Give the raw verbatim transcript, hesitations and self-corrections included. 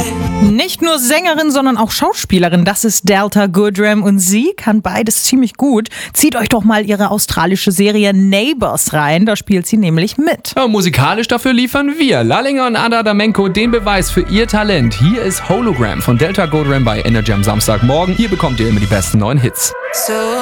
Nicht nur Sängerin, sondern auch Schauspielerin. Das ist Delta Goodrem und sie kann beides ziemlich gut. Zieht euch doch mal ihre australische Serie Neighbours rein, da spielt sie nämlich mit. Ja, musikalisch dafür liefern wir, Lallinger und Ada Damenko, den Beweis für ihr Talent. Hier ist Hologram von Delta Goodrem bei Energy am Samstagmorgen. Hier bekommt ihr immer die besten neuen Hits. So